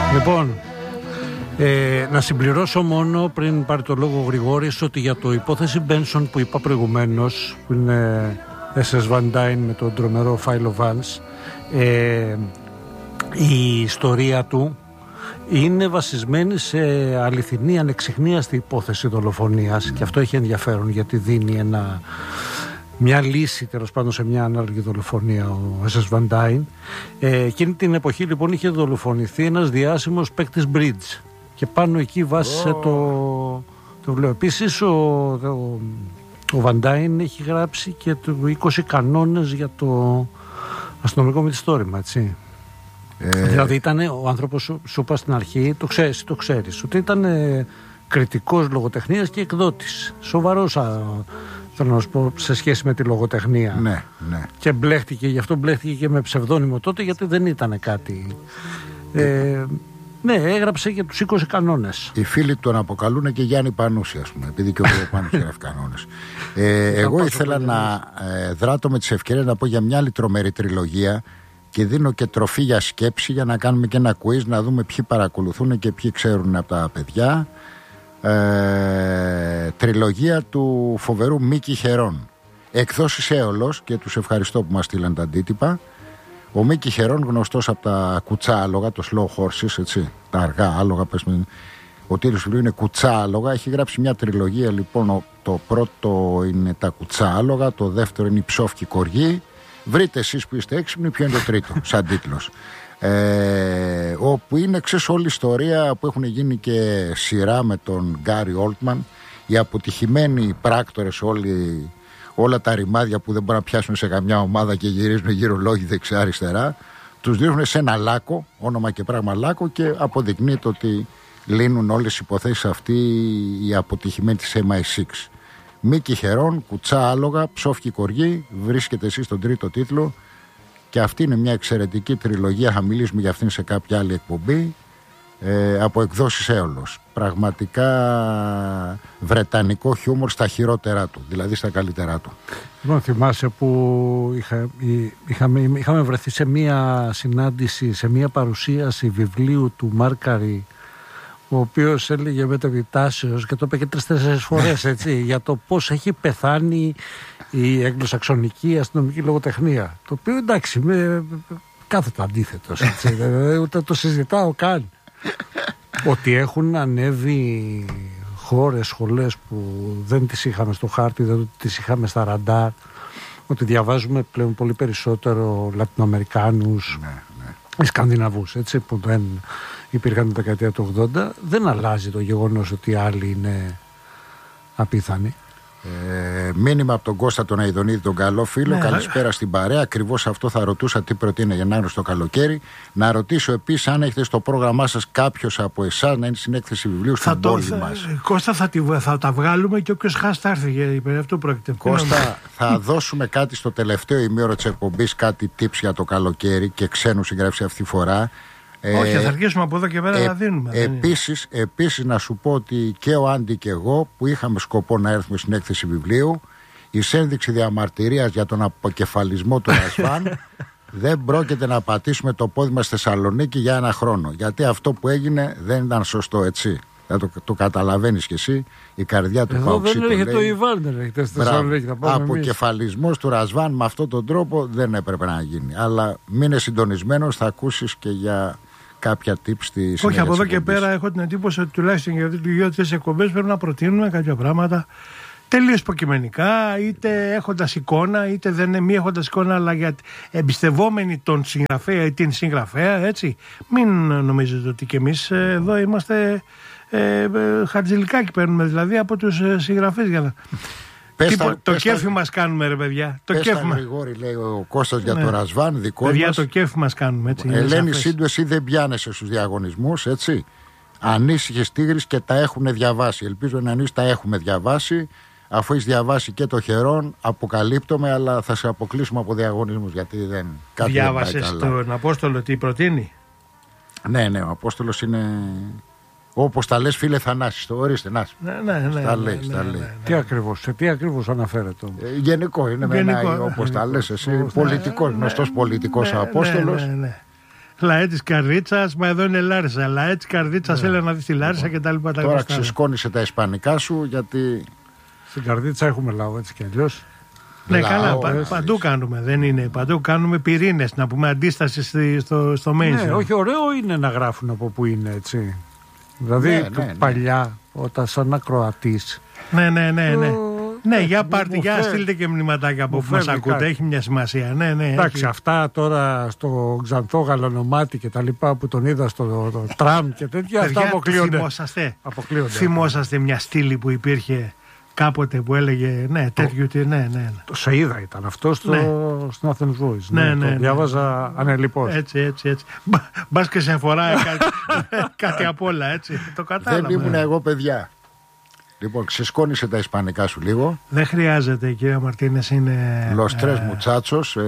Λοιπόν, να συμπληρώσω μόνο πριν πάρει το λόγο ο Γρηγόρης ότι για το υπόθεση Μπένσον που είπα προηγουμένως, που είναι SS Van Dyne με τον τρομερό Φάιλο Vance, η ιστορία του είναι βασισμένη σε αληθινή ανεξιχνίαστη υπόθεση δολοφονίας και αυτό έχει ενδιαφέρον γιατί δίνει μια λύση τέλος πάντων σε μια ανάλογη δολοφονία ο SS Van Dyne. Εκείνη την εποχή λοιπόν είχε δολοφονηθεί ένας διάσημος παίκτης bridge και πάνω εκεί βάσισε το βιβλίο. Επίσης ο Van Dyne έχει γράψει και 20 κανόνες για το αστυνομικό μυθιστόρημα, έτσι. Δηλαδή ήταν ο άνθρωπος, σου είπα στην αρχή, το ξέρεις, ότι ήταν κριτικός λογοτεχνίας και εκδότης. Σοβαρός, θέλω να σου πω, σε σχέση με τη λογοτεχνία. Ναι. Και γι' αυτό μπλέχτηκε και με ψευδόνυμο τότε, γιατί δεν ήταν κάτι. Ναι, έγραψε και τους 20 κανόνες. Οι φίλοι τον αποκαλούν και Γιάννη Πανούση, ας πούμε, επειδή και ο Πάνος έγραφε κανόνες. Εγώ ήθελα να δράτω με τις ευκαιρίες να πω για μια άλλη τρομερή τριλογία και δίνω και τροφή για σκέψη για να κάνουμε και ένα quiz, να δούμε ποιοι παρακολουθούν και ποιοι ξέρουν από τα παιδιά. Τριλογία του φοβερού Μίκη Χερών, εκδόσεις Έολος, και τους ευχαριστώ που μας στείλαν τα αντίτυπα. Ο Μίκη Χερών, γνωστός από τα κουτσά άλογα, το slow horses, έτσι, τα αργά άλογα, ο τίτλος του βιβλίου είναι Κουτσά άλογα. Έχει γράψει μια τριλογία, λοιπόν. Το πρώτο είναι τα κουτσά άλογα, το δεύτερο είναι η ψόφκη κοργή. Βρείτε εσείς που είστε έξυπνοι ποιο είναι το τρίτο σαν τίτλος. Όπου είναι, ξέρεις, όλη η ιστορία που έχουν γίνει και σειρά με τον Γκάρι Όλτμαν, οι αποτυχημένοι πράκτορες, όλα τα ρημάδια που δεν μπορούν να πιάσουν σε καμιά ομάδα και γυρίζουν γύρω λόγοι δεξιά αριστερά, τους δίνουν σε ένα λάκκο, όνομα και πράγμα λάκκο, και αποδεικνύεται ότι λύνουν όλες οι υποθέσεις αυτοί οι αποτυχημένοι της MI6. Μίκη Χερών, κουτσά άλογα, ψόφκη κοργή, βρίσκεται εσείς στον τρίτο τίτλο. Και αυτή είναι μια εξαιρετική τριλογία, θα μιλήσουμε για αυτήν σε κάποια άλλη εκπομπή, από εκδόσεις Έολος. Πραγματικά βρετανικό χιούμορ στα χειρότερά του, δηλαδή στα καλύτερά του. Λοιπόν, θυμάσαι που είχαμε βρεθεί σε μια συνάντηση, σε μια παρουσίαση βιβλίου του Μάρκαρη, ο οποίος έλεγε μεταβιτάσεως, και το είπε και 3-4 φορές, έτσι, για το πώς έχει πεθάνει η αγγλοσαξονική αστυνομική λογοτεχνία. Το οποίο, εντάξει, με κάθετα αντίθετος, έτσι, ούτε το συζητάω καν. Ότι έχουν ανέβει χώρες, σχολές που δεν τις είχαμε στο χάρτη, δεν τις είχαμε στα ραντάρ, ότι διαβάζουμε πλέον πολύ περισσότερο Λατινοαμερικάνους, Σκανδιναβούς, έτσι, που δεν υπήρχαν τη δεκαετία του 80. Δεν αλλάζει το γεγονός ότι άλλοι είναι απίθανοι. Μήνυμα από τον Κώστα τον Αηδονίδη, τον καλό φίλο. Ναι, καλησπέρα στην παρέα. Ακριβώς αυτό θα ρωτούσα, τι προτείνει για να είναι στο καλοκαίρι. Να ρωτήσω επίσης αν έχετε στο πρόγραμμά σας κάποιος από εσάς να είναι στην έκθεση βιβλίου στην πόλη μας. Κώστα, θα τα βγάλουμε και όποιος χάσει θα έρθει. Αυτό πρόκειται. Κώστα, θα δώσουμε κάτι στο τελευταίο ημίωρο της εκπομπής, κάτι tips για το καλοκαίρι και ξένου συγγραφείς αυτή τη φορά. Όχι, θα αρχίσουμε από εδώ και πέρα να δίνουμε. Επίσης να σου πω ότι και ο Άντι και εγώ που είχαμε σκοπό να έρθουμε στην έκθεση βιβλίου, η ένδειξη διαμαρτυρίας για τον αποκεφαλισμό του Ρασβάν δεν πρόκειται να πατήσουμε το πόδι μας στη Θεσσαλονίκη για ένα χρόνο. Γιατί αυτό που έγινε δεν ήταν σωστό, έτσι. Το καταλαβαίνεις κι εσύ, η καρδιά του Παουξή. Δεν έρχεται το Ιβάν, δεν έρχεται στη Θεσσαλονίκη. Αποκεφαλισμός του Ρασβάν με αυτόν τον τρόπο δεν έπρεπε να γίνει. Αλλά μείνε συντονισμένος, θα ακούσεις και για κάποια tips στη συνέχεια. Όχι, από εδώ και πέρα έχω την εντύπωση ότι τουλάχιστον για 2-3 εκπομπές πρέπει να προτείνουμε κάποια πράγματα τελείως υποκειμενικά, είτε έχοντας εικόνα, είτε δεν μη έχοντας εικόνα, αλλά για εμπιστευόμενοι τον συγγραφέα ή την συγγραφέα, έτσι. Μην νομίζετε ότι κι εμείς εδώ είμαστε χαρτζηλικάκι παίρνουμε, δηλαδή από τους συγγραφείς για να... Το κέφι μας κάνουμε, ρε παιδιά. Το κέφι μας. Γρηγόρη, λέει ο Κώστας, για το Ρασβάν, δικό μας. Παιδιά, το κέφι μας κάνουμε, έτσι. Ελένη Σύντου, εσύ δεν πιάνεσαι στους διαγωνισμούς, έτσι. Ανήσυχες τίγρης και τα έχουν διαβάσει. Ελπίζω να εμείς τα έχουμε διαβάσει. Αφού έχεις διαβάσει και το Χερόν, αποκαλύπτομαι, αλλά θα σε αποκλείσουμε από διαγωνισμούς. Γιατί δεν. Διάβασες τον Απόστολο τι προτείνει? Ναι, ο Απόστολος είναι. Όπως τα λες, φίλε Θανάση, το ορίστε, να τα λέει. Σε τι ακριβώς αναφέρεται? Γενικό είναι, όπως τα λες εσύ, πολιτικός, γνωστός πολιτικός Απόστολος. Λαέ της Καρδίτσας, μα εδώ είναι Λάρισα. Λαέ της Καρδίτσας, έλα να δεις τη Λάρισα κτλ. Τώρα ξεσκόνησε τα ισπανικά σου, γιατί στην Καρδίτσα έχουμε λαό έτσι κι αλλιώς. Ναι, καλά, παντού κάνουμε. Δεν είναι. Παντού κάνουμε πυρήνες, να πούμε, αντίσταση στο mainstream. Ναι, όχι, ωραίο είναι να γράφουν από που είναι, έτσι. Δηλαδή παλιά, όταν σαν ακροατής. Ναι. Ναι, για στείλτε και μηνυματάκια από που μας ακούτε. Έχει μια σημασία. Ναι, εντάξει, αυτά τώρα στο Ξανθό Γαλανομάτι και τα λοιπά που τον είδα στο τραμ και τέτοια, αυτά αποκλείονται. Θυμόσαστε μια στήλη που υπήρχε κάποτε που έλεγε τέτοιο. Το Σαΐδα ήταν αυτό στην Athens Voice. Ναι. Το διάβαζα ανελιπώς. Έτσι. Μπας και σε αφορά κάτι απ' όλα, έτσι. Το κατάλαβα. Δεν ήμουν εγώ, παιδιά. Λοιπόν, ξεσκόνησε τα ισπανικά σου λίγο. Δεν χρειάζεται, κύριε Μαρτίνες, είναι... Los tres muchachos,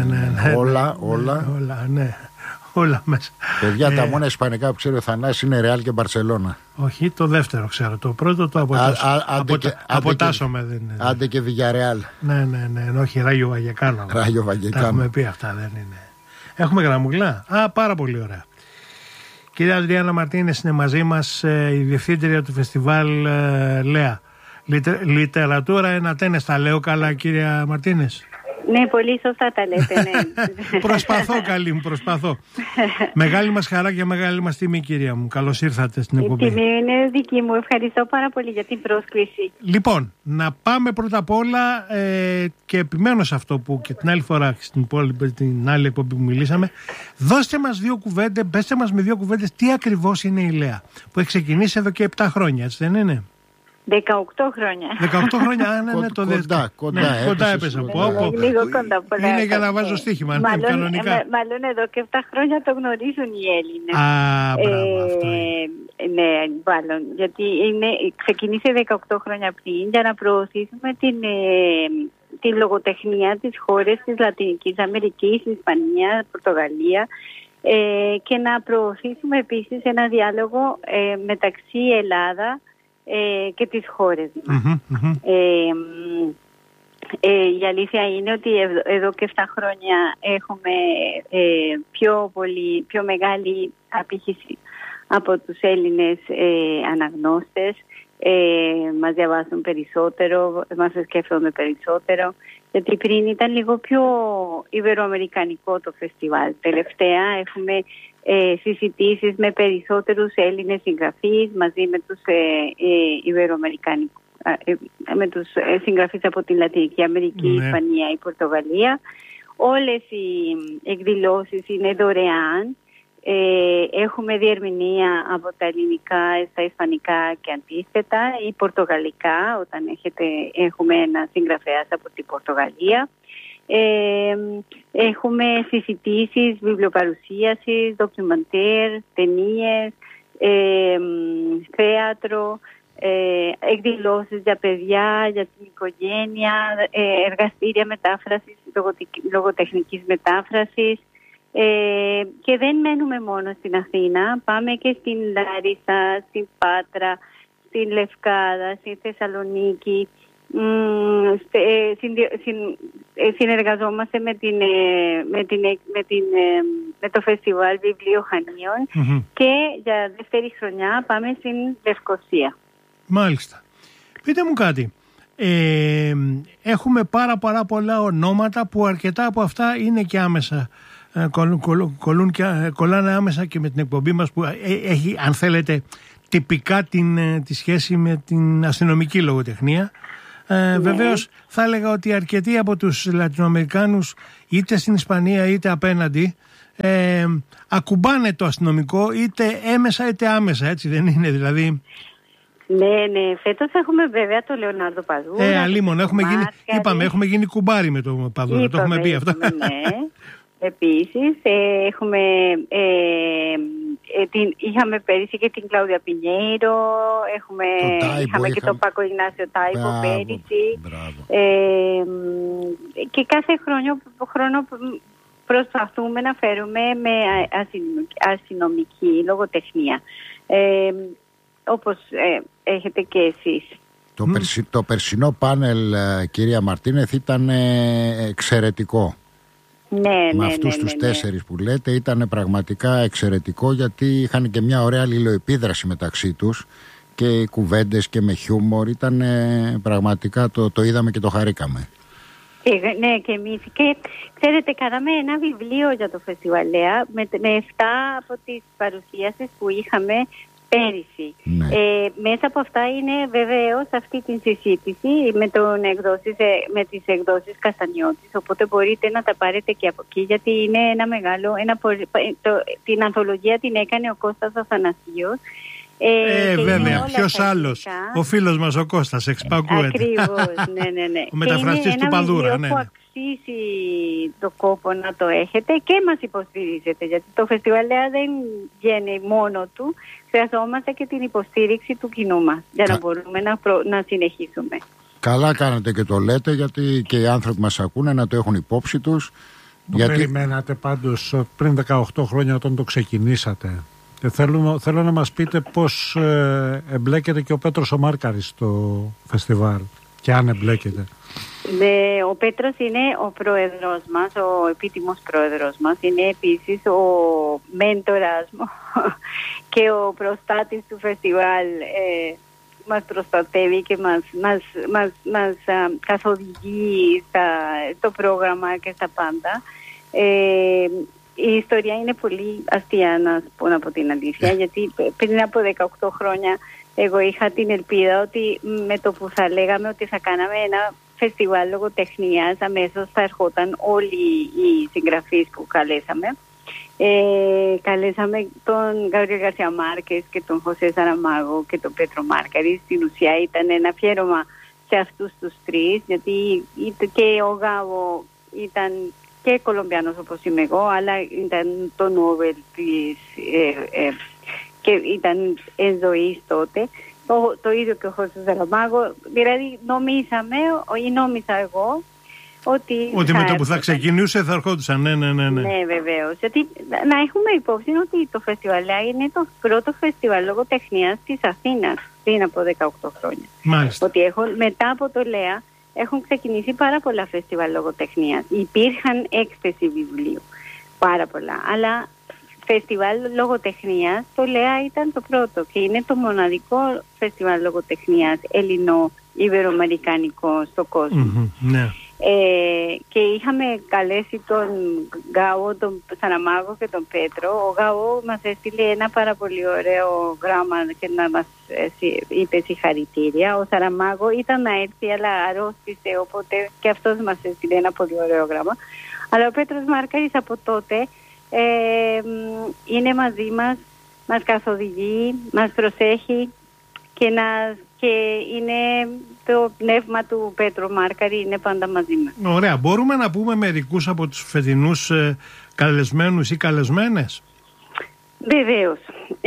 όλα μέσα. Παιδιά, τα μόνα ισπανικά που ξέρει ο Θανάσης είναι Ρεάλ και Μπαρσελόνα. Όχι, το δεύτερο ξέρω. Το πρώτο το αποτάσσομαι. Άντε και Villarreal. Ναι, όχι, Ράγιο Βαγεκάνο. Τα έχουμε πει αυτά, δεν είναι. Έχουμε γραμμουλά. Πάρα πολύ ωραία. Κυρία Αντριάννα Μαρτίνες είναι μαζί μας, η διευθύντρια του φεστιβάλ Λέα. Λιτερατούρα ενατένες, τα λέω καλά, κυρία Μαρτίνες? Ναι, πολύ σωστά τα λέτε, ναι. Προσπαθώ, καλή μου, προσπαθώ. Μεγάλη μας χαρά και μεγάλη μας τιμή, κυρία μου. Καλώς ήρθατε στην εκπομπή. Η τιμή είναι δική μου. Ευχαριστώ πάρα πολύ για την πρόσκληση. Λοιπόν, να πάμε πρώτα απ' όλα και επιμένω σε αυτό που και την άλλη φορά στην άλλη εκπομπή που μιλήσαμε. Δώστε μας δύο κουβέντες, πέστε μας με δύο κουβέντες τι ακριβώς είναι η Λέα, που έχει ξεκινήσει εδώ και 7 χρόνια, έτσι δεν είναι? 18 χρόνια. 18 χρόνια, ναι, το δεύτερο. Κοντά έπεσα. Λίγο κοντά. Είναι για να βάζω στοίχημα, κανονικά. Μάλλον εδώ και 7 χρόνια το γνωρίζουν οι Έλληνες. Μπράβο, αυτό είναι. Ναι, μάλλον, γιατί ξεκίνησε 18 χρόνια πριν για να προωθήσουμε τη λογοτεχνία της χώρες της Λατινικής Αμερικής, Ισπανία, Πορτογαλία, και να προωθήσουμε επίσης ένα διάλογο μεταξύ Ελλάδα και τις χώρες μας. Η αλήθεια είναι ότι εδώ και 7 χρόνια έχουμε πιο μεγάλη απήχηση από τους Έλληνες αναγνώστες. Μας διαβάζουν περισσότερο, μας σκέφτονται περισσότερο, γιατί πριν ήταν λίγο πιο ιβεροαμερικανικό το φεστιβάλ. Τελευταία έχουμε συζητήσεις με περισσότερους Έλληνες συγγραφείς μαζί με τους με τους συγγραφείς από την Λατινική Αμερική, η Ισπανία, η Πορτογαλία. Όλες οι εκδηλώσεις είναι δωρεάν. Έχουμε διερμηνία από τα ελληνικά στα ισπανικά και αντίθετα, ή πορτογαλικά όταν έχουμε ένα συγγραφέα από την Πορτογαλία. Έχουμε συζητήσεις, βιβλιοπαρουσίασεις, ντοκιμαντέρ, ταινίες, θέατρο, εκδηλώσεις για παιδιά, για την οικογένεια, εργαστήρια μετάφρασης, λογοτεχνικής μετάφρασης. Και δεν μένουμε μόνο στην Αθήνα, πάμε και στην Λάρισα, στην Πάτρα, στην Λευκάδα, στη Θεσσαλονίκη. Συνεργαζόμαστε με το Φεστιβάλ Βιβλίου Χανίων και για δεύτερη χρονιά πάμε στην Λευκοσία. Μάλιστα. Πείτε μου κάτι. Έχουμε πάρα πολλά ονόματα που αρκετά από αυτά είναι και άμεσα. Κολλάνε άμεσα και με την εκπομπή μας που έχει, αν θέλετε, τυπικά τη σχέση με την αστυνομική λογοτεχνία. Βεβαίως θα έλεγα ότι αρκετοί από τους Λατινοαμερικάνους είτε στην Ισπανία είτε απέναντι ακουμπάνε το αστυνομικό είτε έμεσα είτε άμεσα, έτσι δεν είναι δηλαδή? Ναι, φέτος έχουμε βέβαια το Λεωνάρδο Παδούρα. Αλίμονο, έχουμε γίνει κουμπάρι με το Παδούρα, το έχουμε πει αυτό. Ναι. Επίσης είχαμε πέρυσι και την Κλάουδια Πινιέιρο, είχαμε και τον Πάκο Ιγνάσιο Τάιπο πέρυσι. Και κάθε χρόνο προσπαθούμε να φέρουμε με αστυνομική λογοτεχνία, όπως έχετε και εσείς. Το περσινό πάνελ, κυρία Μαρτίνεθ, ήταν εξαιρετικό. με αυτούς τους 4 που λέτε, ήταν πραγματικά εξαιρετικό, γιατί είχαν και μια ωραία αλληλοεπίδραση μεταξύ τους και οι κουβέντες και με χιούμορ. Ήταν πραγματικά, το είδαμε και το χαρήκαμε. Ναι, και εμείς. Και ξέρετε, κάναμε ένα βιβλίο για το φεστιβαλέα με 7 από τις παρουσίασεις που είχαμε πέρυσι. Ναι. Μέσα από αυτά είναι βεβαίως αυτή την συζήτηση με τις εκδόσεις Καστανιώτης, οπότε μπορείτε να τα πάρετε και από εκεί, γιατί είναι ένα μεγάλο, την ανθολογία την έκανε ο Κώστας Αθανασίος. Βέβαια, ποιος άλλος? Ο φίλος μας ο Κώστας, εξπακούεται. Ακριβώς, ναι. Ο μεταφραστής του Παδούρα, ναι. Που αξίζει το κόπο να το έχετε και μας υποστηρίζετε, γιατί το φεστιβαλέα δεν βγαίνει μόνο του, χρειαζόμαστε και την υποστήριξη του κοινού μας για να μπορούμε να συνεχίσουμε. Καλά κάνετε και το λέτε, γιατί και οι άνθρωποι μας ακούνε να το έχουν υπόψη τους. Περιμένατε πάντως πριν 18 χρόνια όταν το ξεκινήσατε. Και θέλω να μας πείτε πώς εμπλέκεται και ο Πέτρος ο Μάρκαρης στο φεστιβάλ, και αν εμπλέκεται. Ο Πέτρος είναι ο πρόεδρος μας, ο επίτιμος πρόεδρος μας. Είναι επίσης ο μέντορας μου και ο προστάτης του φεστιβάλ. Μας προστατεύει και μας καθοδηγεί στο πρόγραμμα και στα πάντα. Η ιστορία είναι πολύ αστεία, να πω από την αλήθεια, γιατί πριν από 18 χρόνια εγώ είχα την ελπίδα ότι με το που θα λέγαμε ότι θα κάναμε ένα φεστιβάλ λογοτεχνίας, αμέσως θα ερχόταν όλοι οι συγγραφείς που καλέσαμε. Καλέσαμε τον Γκάμπριελ Γκαρσία Μάρκες και τον Χωσέ Σαραμάγο και τον Πέτρο Μάρκαρη. Στην ουσία ήταν ένα αφιέρωμα σε αυτούς τους 3, γιατί και ο Γάβο ήταν και Κολομπιάνος όπως είμαι εγώ, αλλά ήταν το Νόβελ και ήταν εν ζωής τότε. Το ίδιο και ο Χωσέ Σαραμάγο. Δηλαδή νόμιζα εγώ ότι με το που θα ξεκινούσε θα ερχόντουσαν. Ναι. Ναι, βεβαίως. Γιατί να έχουμε υπόψη ότι το φεστιβαλέα είναι το πρώτο φεστιβάλ λογοτεχνίας της Αθήνας πριν από 18 χρόνια. Μάλιστα. Ότι μετά από το ΛΕΑ έχουν ξεκινήσει πάρα πολλά φεστιβάλ λογοτεχνίας. Υπήρχαν έκθεση βιβλίου. Πάρα πολλά. Αλλά φεστιβάλ λογοτεχνίας το ΛΕΑ ήταν το πρώτο και είναι το μοναδικό φεστιβάλ λογοτεχνίας ελληνο-ιβεροαμερικανικό στον κόσμο. Ναι. Και είχαμε καλέσει τον Γκάο, τον Σαραμάγο και τον Πέτρο. Ο Γκάο μας έστειλε ένα πάρα πολύ ωραίο γράμμα και να μας είπε συγχαρητήρια. Ο Σαραμάγο ήταν να έρθει, αλλά αρρώστησε, οπότε και αυτός μας έστειλε ένα πολύ ωραίο γράμμα. Αλλά ο Πέτρος Μάρκαρης από τότε είναι μαζί μας, μας καθοδηγεί, μας προσέχει και είναι το πνεύμα του Πέτρου Μάρκαρη, είναι πάντα μαζί μας. Ωραία. Μπορούμε να πούμε μερικούς από τους φετινούς καλεσμένους ή καλεσμένες? Βεβαίως.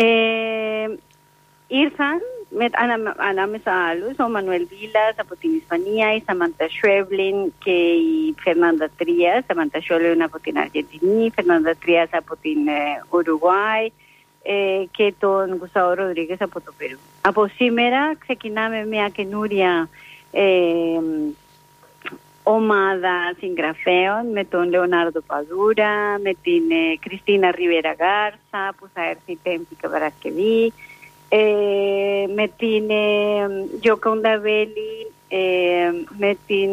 Ήρθαν ανάμεσα άλλους ο Μανουέλ Βίλας από την Ισπανία, η Σαμάντα Σουέβλιν και η Φερνάντα Τρίας. Σαμάντα Σουέβλιν από την Αργεντινή, η Φερνάντα Τρίας από την Ουρουγουάη και τον Γκουστάβο Ροδρίγκες από το Περού. Από σήμερα ξεκινάμε μια καινούρια ομάδα συγγραφέων με τον Λεωνάρδο Παδούρα, με την Κριστίνα Ριβέρα Γάρσα που θα έρθει Πέμπτη και Παρασκευή, με την Γιοκόντα Βέλη, με την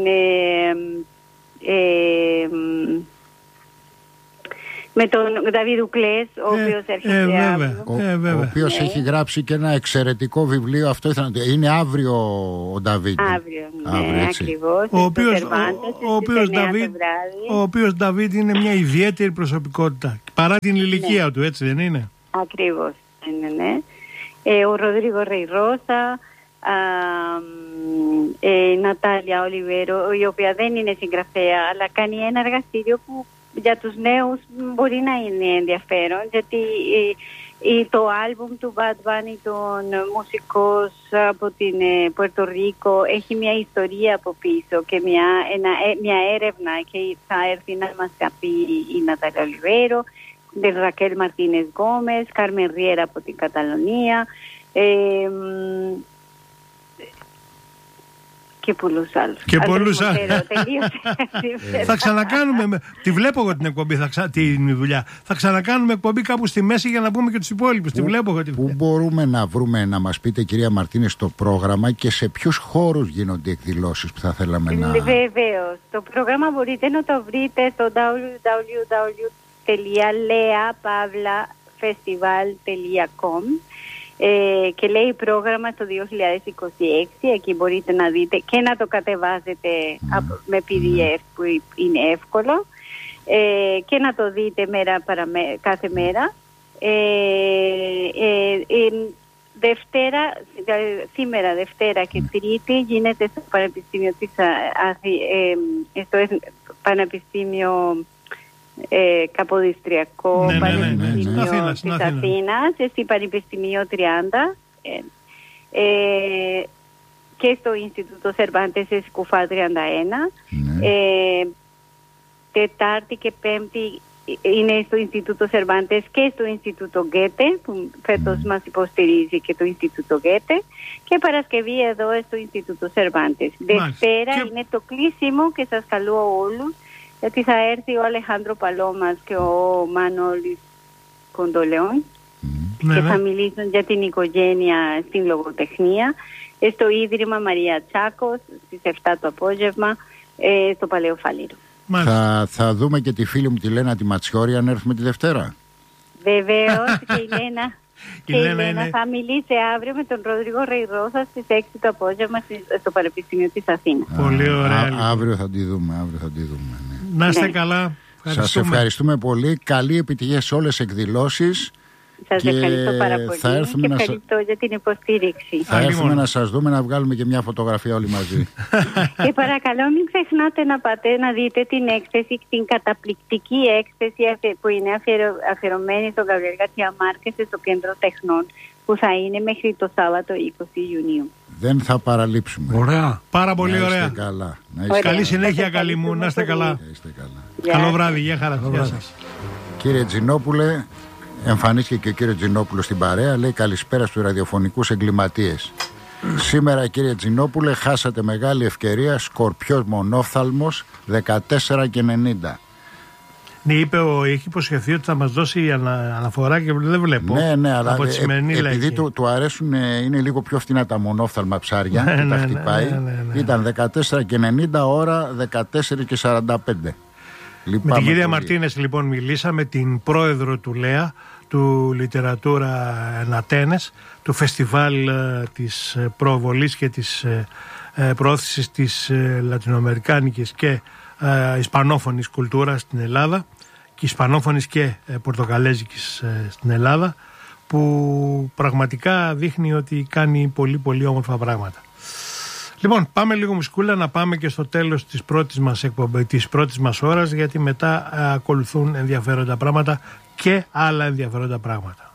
με τον Δαβίδ Ουκλές, ο οποίος έρχεται αύριο. Ο οποίος έχει γράψει και ένα εξαιρετικό βιβλίο. Αυτό είναι αύριο ο Νταβίδ. Αύριο, ακριβώς. Ο οποίος Νταβίδ είναι μια ιδιαίτερη προσωπικότητα. Παρά την ηλικία του, έτσι δεν είναι? Ακριβώς, ναι. Ο Ροδρίγο Ρεϊρόσα, η Νατάλια Ολιβέρο, η οποία δεν είναι συγγραφέα, αλλά κάνει ένα εργαστήριο που για τους νέους μπορεί να είναι ενδιαφέρον, γιατί το άλμπουμ του Bad Bunny, τον μουσικός από την Πουερτο-Ρίκο, έχει μια ιστορία από πίσω και μια έρευνα, και θα έρθει να μας πει η Νατάλια Ολιβέρο, την Ρακέλ Μαρτίνες Γκόμες, Κάρμεν Ριέρα από την Και πολλούς άλλους. Και πολλούς άλλους. Θα ξανακάνουμε. Τη βλέπω εγώ την εκπομπή, την δουλειά. Θα ξανακάνουμε εκπομπή κάπου στη μέση για να πούμε και τους υπόλοιπους. Τη βλέπω εγώ τη δουλειά. Πού μπορούμε να βρούμε, να μας πείτε, κυρία Μαρτίνη, στο πρόγραμμα και σε ποιους χώρους γίνονται εκδηλώσεις που θα θέλαμε να. Βεβαίως. Το πρόγραμμα μπορείτε να το βρείτε στο www.leapavlafestival.com. Και λέει πρόγραμμα στο 2026. Εκεί μπορείτε να δείτε και να το κατεβάζετε με PDF που είναι εύκολο, και να το δείτε κάθε μέρα. Σήμερα Δευτέρα και Τρίτη γίνεται στο Πανεπιστήμιο στο Πανεπιστήμιο Καποδιστριακό Πανεπιστήμιο της Αθήνας, στη Πανεπιστήμιο 30, και στο Ινστιτούτο Σερβάντες Σκουφά 31. Τετάρτη και Πέμπτη είναι στο Ινστιτούτο Σερβάντες και στο Ινστιτούτο Γκέτε, που φέτος μας υποστηρίζει και το Ινστιτούτο Γκέτε, και Παρασκευή εδώ στο Ινστιτούτο Σερβάντες. Δευτέρα είναι το κλείσιμο και σας καλώ όλους, γιατί θα έρθει ο Αλεχάνδρο Παλόμας και ο Μανώλης Κοντολεόν και θα μιλήσουν για την οικογένεια στην λογοτεχνία στο Ίδρυμα Μαρία Τσάκος στις 7 το απόγευμα στο Παλαιό Φάληρο. Θα δούμε και τη φίλη μου τη Λένα τη Ματσιόρη αν έρθουμε τη Δευτέρα. Βεβαίως, και η Λένα θα μιλήσει αύριο με τον Ροδρίγο Ρεϊρόσα στις 6 το απόγευμα στο Πανεπιστήμιο της Αθήνας. Πολύ ωραία. Αύριο θα τη δούμε. Ναι. Να είστε καλά. Σας ευχαριστούμε πολύ. Καλή επιτυχία σε όλες τις εκδηλώσεις. Σας ευχαριστώ πάρα πολύ και ευχαριστώ για την υποστήριξη. Θα έρθουμε να σας δούμε, να βγάλουμε και μια φωτογραφία όλοι μαζί. Και παρακαλώ μην ξεχνάτε να πάτε να δείτε την έκθεση, την καταπληκτική έκθεση που είναι αφιερωμένη στον Γαβριέλ Γκαρσία Μάρκες στο Κέντρο Τεχνών, που θα είναι μέχρι το Σάββατο 20 Ιουνίου. Δεν θα παραλείψουμε. Ωραία. Πάρα πολύ ωραία. Καλά. Καλή συνέχεια, καλή μου. Να είστε καλά. Καλό βράδυ. Γεια χαρά. Γεια σας. Κύριε Τζινόπουλε, εμφανίστηκε και ο κύριος Τζινόπουλος στην παρέα. Λέει καλησπέρα στους ραδιοφωνικούς εγκληματίες. Σήμερα, κύριε Τζινόπουλε, χάσατε μεγάλη ευκαιρία. Σκορπιός μονόφθαλμος 14,90. Ναι, έχει υποσχεθεί ότι θα μας δώσει αναφορά και δεν βλέπω. Ναι, αλλά από τη σημερινή επειδή του αρέσουν, είναι λίγο πιο φθηνά τα μονόφθαλμα ψάρια και τα χτυπάει. Ναι. Ήταν 14,90, ώρα 14,45. Με την κυρία Μαρτίνες λοιπόν μιλήσαμε, την πρόεδρο του ΛΕΑ, του Λιτερατούρα Ενατένες, του φεστιβάλ της προβολής και της προώθησης της λατινοαμερικάνικης και ισπανόφωνης κουλτούρας στην Ελλάδα, και ισπανόφωνης και πορτογαλέζικης στην Ελλάδα, που πραγματικά δείχνει ότι κάνει πολύ πολύ όμορφα πράγματα. Λοιπόν, πάμε λίγο μουσικούλα, να πάμε και στο τέλος της πρώτης μας ώρας, γιατί μετά ακολουθούν ενδιαφέροντα πράγματα και άλλα ενδιαφέροντα πράγματα.